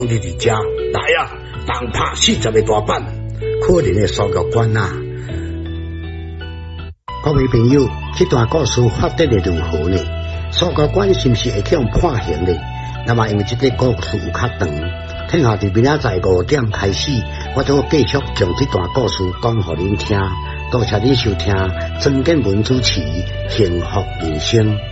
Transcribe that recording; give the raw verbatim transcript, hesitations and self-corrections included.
你伫遮来啊，当拍四十个大板，可怜的苏玉官啊！各位朋友，这段故事发展的如何呢？苏玉官是不是会去用判刑呢？那么因为这个故事有较长，听下伫明仔载五点开始，我就继续将这段故事讲给恁听。多谢恁收听，曾建文主持《幸福人生》。